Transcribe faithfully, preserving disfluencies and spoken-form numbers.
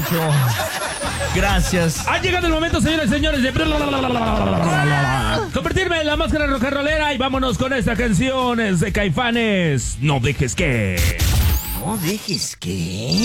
mucho. Gracias. Ha llegado el momento, señores y señores, de convertirme en la máscara rock and rollera y vámonos con esta canción es de Caifanes. No dejes que... ¿No dejes que?